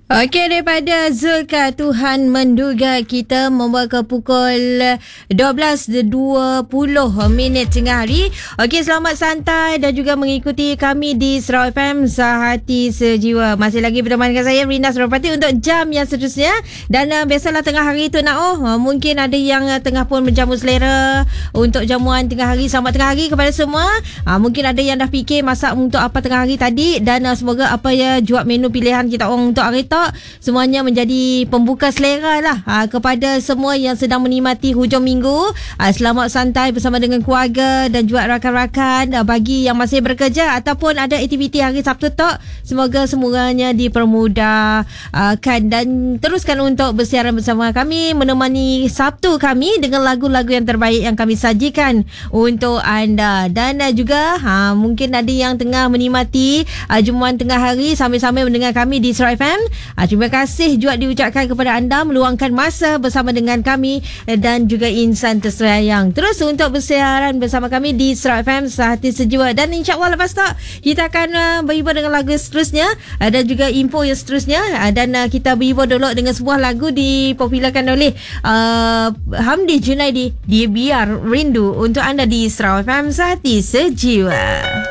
Okey, daripada Zulka, Tuhan menduga kita membawa ke pukul 12.20 tengah hari. Okey, selamat santai dan juga mengikuti kami di Sarawak FM Sehati Sejiwa. Masih lagi bersama dengan saya Rina Suropati untuk jam yang seterusnya. Dan biasalah tengah hari tu mungkin ada yang tengah pun menjamu selera untuk jamuan tengah hari. Selamat tengah hari kepada semua. Mungkin ada yang dah fikir masak untuk apa tengah hari tadi, dan semoga apa ya jual menu pilihan kita orang untuk hari tu semuanya menjadi pembuka selera lah kepada semua yang sedang menikmati hujung minggu. Selamat santai bersama dengan keluarga dan juga rakan-rakan. Bagi yang masih bekerja ataupun ada aktiviti hari Sabtu tu, semoga semuanya dipermudahkan dan teruskan untuk bersiaran bersama kami, menemani Sabtu kami dengan lagu-lagu yang terbaik yang kami sajikan untuk anda. Dan juga mungkin ada yang tengah menikmati jamuan tengah hari sambil-sambil mendengar kami di Sarawak FM. Terima kasih juga diucapkan kepada anda meluangkan masa bersama dengan kami dan juga insan tersayang. Terus untuk bersiaran bersama kami di Sarawak FM Sehati Sejiwa. Dan insyaAllah lepas tu kita akan berhibur dengan lagu seterusnya dan juga info yang seterusnya. Dan kita berhibur dulu dengan sebuah lagu dipopularkan oleh Hamdi Junaidi, Dia Biar Rindu, untuk anda di Sarawak FM Sehati Sejiwa.